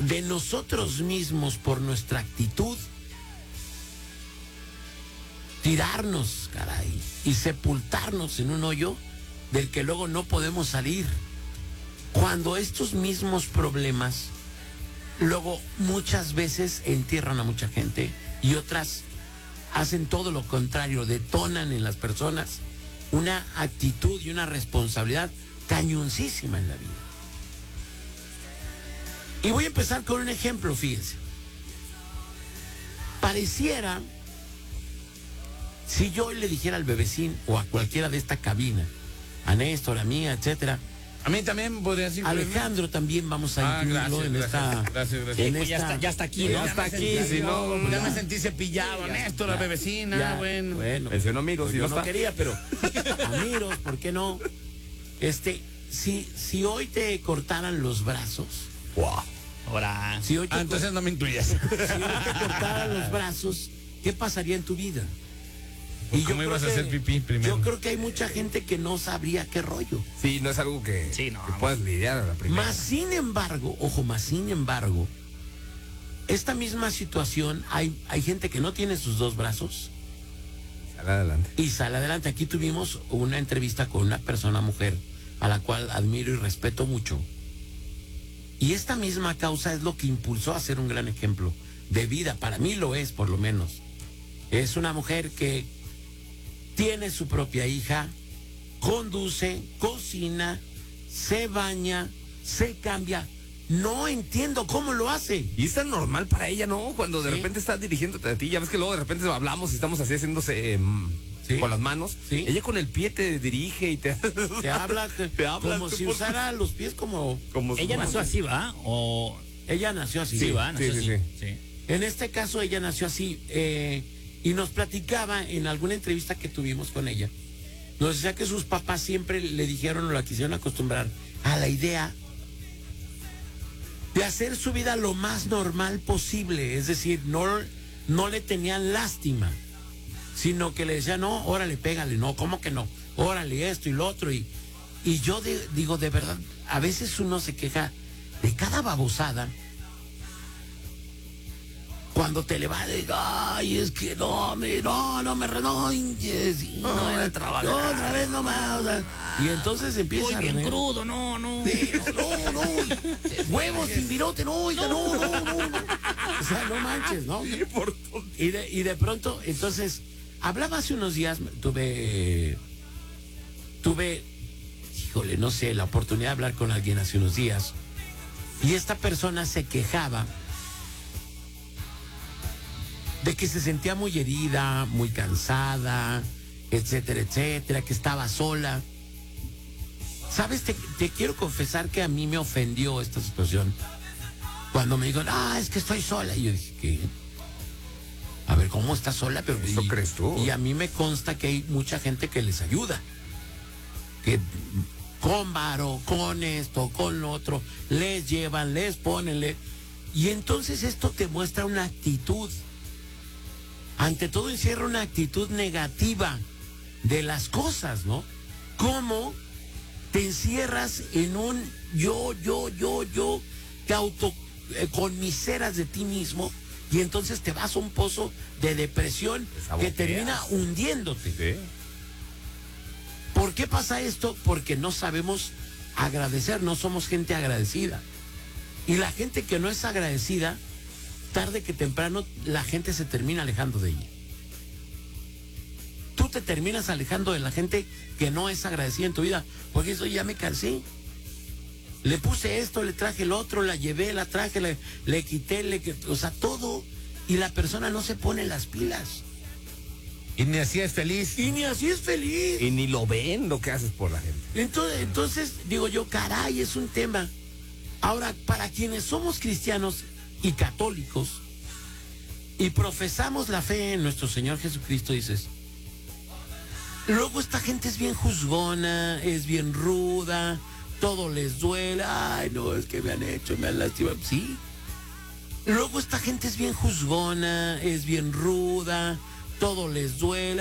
de nosotros mismos por nuestra actitud, tirarnos, caray, y sepultarnos en un hoyo del que luego no podemos salir. Cuando estos mismos problemas luego muchas veces entierran a mucha gente y otras hacen todo lo contrario, detonan en las personas una actitud y una responsabilidad cañoncísima en la vida. Y voy a empezar con un ejemplo, fíjense. Pareciera, si yo le dijera al bebecín o a cualquiera de esta cabina, a Néstor, a mí, etcétera. A mí también podrías incluirme. Alejandro también vamos a incluirlo en esta. Gracias. Ya está aquí, ¿no? Ya está aquí, si no, ya me sentí cepillado, Néstor, la bebecina, bueno. Mencionó amigos, pues y yo no no está. quería, pero amigos, ¿por qué no? Si hoy te cortaran los brazos. Wow. Ahora. Si hoy te Entonces no me incluyas. Si hoy te cortaran los brazos, ¿qué pasaría en tu vida? Pues ¿cómo ibas a hacer pipí primero? Yo creo que hay mucha gente que no sabría qué rollo. Sí, no es algo que, Sí, no, que puedas lidiar a la primera. Más sin embargo, esta misma situación, hay gente que no tiene sus dos brazos Sale adelante. y sale adelante. Aquí tuvimos una entrevista con una persona, mujer, a la cual admiro y respeto mucho. Y esta misma causa es lo que impulsó a ser un gran ejemplo de vida. Para mí lo es, por lo menos. Es una mujer que tiene su propia hija, conduce, cocina, se baña, se cambia. No entiendo cómo lo hace. Y es tan normal para ella, ¿no? Cuando de Sí. repente estás dirigiéndote a ti, ya ves que luego de repente hablamos y estamos así haciéndose Sí. con las manos. Sí. Ella con el pie te dirige y te... Te habla, Te habla, como tú si por- usara los pies como... Ella nació así, ¿va? O. Ella nació así. Sí, va, nació sí, así. sí. Sí. En este caso ella nació así y nos platicaba en alguna entrevista que tuvimos con ella. Nos decía que sus papás siempre le dijeron o la quisieron acostumbrar a la idea de hacer su vida lo más normal posible. Es decir, no le tenían lástima, sino que le decían, no, órale, pégale, no, ¿cómo que no? Órale, esto y lo otro. Y yo digo, de verdad, a veces uno se queja de cada babosada. Cuando te levantas, ay, es que no me renoinches, no era a trabajar. Otra vez no más. Y entonces empieza Uy, a bien renegar. crudo, no. Sí, no. Huevos sin virote, no, oiga, no. O sea, no manches, ¿no? Y de pronto, entonces, hablaba hace unos días, tuve, híjole, no sé, la oportunidad de hablar con alguien hace unos días. Y esta persona se quejaba de que se sentía muy herida, muy cansada, etcétera, etcétera, que estaba sola. ¿Sabes? Te quiero confesar que a mí me ofendió esta situación. Cuando me dijeron, es que estoy sola. Y yo dije, ¿qué? A ver, ¿cómo estás sola? Pero, ¿Eso crees tú? Y a mí me consta que hay mucha gente que les ayuda. Que con varo, con esto, con lo otro, les llevan, les ponen. Y entonces esto te muestra una actitud. Ante todo encierra una actitud negativa de las cosas, ¿no? ¿Cómo te encierras en un yo, te conmiseras de ti mismo y entonces te vas a un pozo de depresión que termina hundiéndote? Sí. ¿Por qué pasa esto? Porque no sabemos agradecer, no somos gente agradecida. Y la gente que no es agradecida, tarde que temprano, la gente se termina alejando de ella. Tú te terminas alejando de la gente que no es agradecida en tu vida, porque eso ya me cansé. Le puse esto, le traje el otro, la llevé, la traje, le quité, o sea, todo, y la persona no se pone las pilas. Y ni así es feliz. Y ni así es feliz. Y ni lo ven lo que haces por la gente. Entonces digo yo, caray, es un tema. Ahora, para quienes somos cristianos y católicos y profesamos la fe en nuestro Señor Jesucristo, dices, luego esta gente es bien juzgona, es bien ruda, todo les duele, ay no, es que me han hecho, me han lastimado, sí. Luego esta gente es bien juzgona, es bien ruda, todo les duele.